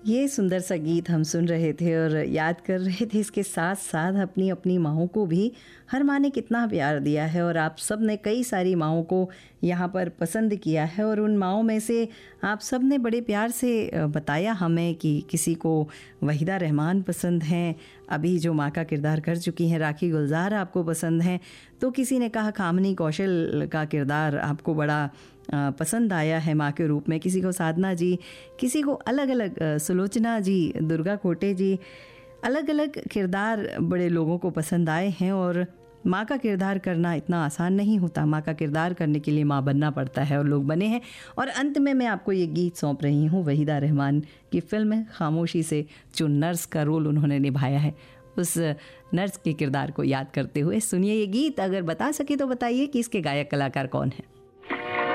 ये सुंदर सा गीत हम सुन रहे थे और याद कर रहे थे इसके साथ साथ अपनी अपनी माँओं को भी हर माँ ने कितना प्यार दिया है। और आप सब ने कई सारी माँओं को यहाँ पर पसंद किया है और उन माँओं में से आप सब ने बड़े प्यार से बताया हमें कि किसी को वहीदा रहमान पसंद हैं, अभी जो माँ का किरदार कर चुकी हैं राखी गुलजार आपको पसंद हैं, तो किसी ने कहा कामिनी कौशल का किरदार आपको बड़ा पसंद आया है माँ के रूप में, किसी को साधना जी, किसी को अलग अलग सुलोचना जी, दुर्गा कोटे जी, अलग अलग किरदार बड़े लोगों को पसंद आए हैं। और माँ का किरदार करना इतना आसान नहीं होता, माँ का किरदार करने के लिए माँ बनना पड़ता है और लोग बने हैं। और अंत में मैं आपको ये गीत सौंप रही हूँ वहीदा रहमान की फिल्म खामोशी से, जो नर्स का रोल उन्होंने निभाया है, उस नर्स के किरदार को याद करते हुए सुनिए ये गीत। अगर बता सके तो बताइए कि इसके गायक कलाकार कौन हैं।